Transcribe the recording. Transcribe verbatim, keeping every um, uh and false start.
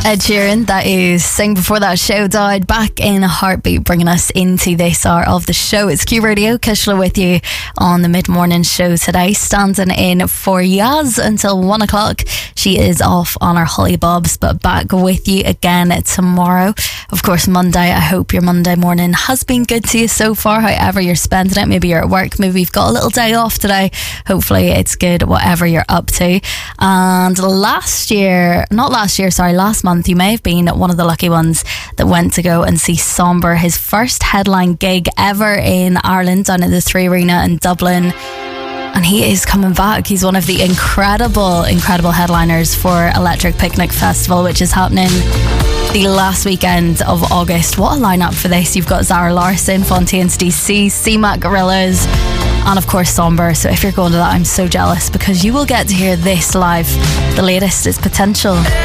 Ed Sheeran, that is Sing Before That Show Died, back in a heartbeat, bringing us into this hour of the show. It's Q Radio, Kishla with you on the mid-morning show today, standing in for Yaz until one o'clock. She is off on her holly bobs, but back with you again tomorrow. Of course, Monday. I hope your Monday morning has been good to you so far, however you're spending it. Maybe you're at work, maybe you've got a little day off today. Hopefully it's good, whatever you're up to. And last year, not last year, sorry, last month, you may have been one of the lucky ones that went to go and see Somber, his first headline gig ever in Ireland, down at the Three Arena in Dublin. And he is coming back. He's one of the incredible, incredible headliners for Electric Picnic Festival, which is happening the last weekend of August. What a lineup for this. You've got Zara Larsson, Fontaines D C, C MAC Gorillas, and of course Somber. So if you're going to that, I'm so jealous, because you will get to hear this live. The latest is Potential.